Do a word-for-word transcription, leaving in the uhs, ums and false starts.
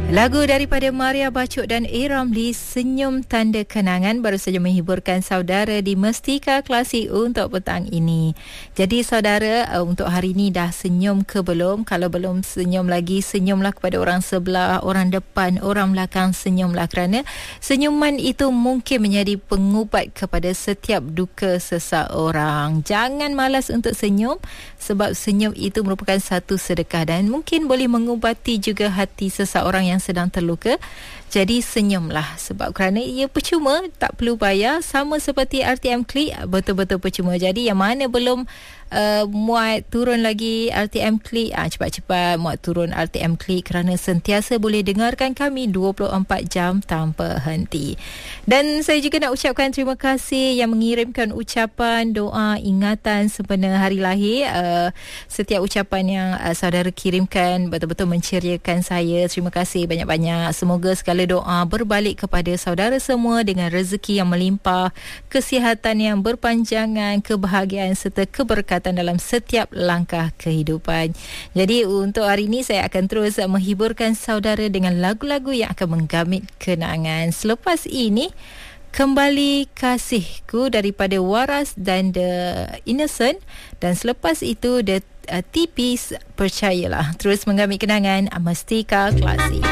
Lagu daripada Maria Bacok dan A. Ramli, Senyum Tanda Kenangan, baru saja menghiburkan saudara di Mestika Klasik untuk petang ini. Jadi saudara, untuk hari ini dah senyum ke belum? Kalau belum senyum lagi, senyumlah kepada orang sebelah, orang depan, orang belakang, senyumlah, kerana senyuman itu mungkin menjadi pengubat kepada setiap duka seseorang. Jangan malas untuk senyum, sebab senyum itu merupakan satu sedekah dan mungkin boleh mengubati juga hati seseorang yang sedang terluka. Jadi senyumlah, sebab kerana ia percuma, tak perlu bayar, sama seperti R T M Klik, betul-betul percuma. Jadi yang mana belum uh, muat turun lagi R T M Klik, ah, cepat-cepat muat turun R T M Klik, kerana sentiasa boleh dengarkan kami dua puluh empat jam tanpa henti. Dan saya juga nak ucapkan terima kasih yang mengirimkan ucapan, doa, ingatan sempena hari lahir. Uh, setiap ucapan yang uh, saudara kirimkan betul-betul menceriakan saya. Terima kasih banyak-banyak. Semoga segala doa berbalik kepada saudara semua dengan rezeki yang melimpah, kesihatan yang berpanjangan, kebahagiaan serta keberkatan dalam setiap langkah kehidupan. Jadi untuk hari ini saya akan terus menghiburkan saudara dengan lagu-lagu yang akan menggamit kenangan. Selepas ini, Kembali Kasihku daripada Waras dan The Innocent, dan selepas itu The uh, Tipis Percayalah. Terus menggamit kenangan Mestika Klasik.